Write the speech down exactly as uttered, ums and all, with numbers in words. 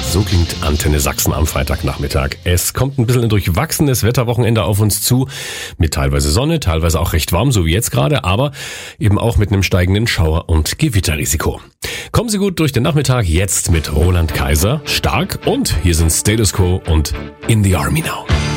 So klingt Antenne Sachsen am Freitagnachmittag. Es kommt ein bisschen ein durchwachsenes Wetterwochenende auf uns zu, mit teilweise Sonne, teilweise auch recht warm, so wie jetzt gerade, aber eben auch mit einem steigenden Schauer- und Gewitterrisiko. Kommen Sie gut durch den Nachmittag, jetzt mit Roland Kaiser, Stark, und hier sind Status Quo und In the Army Now.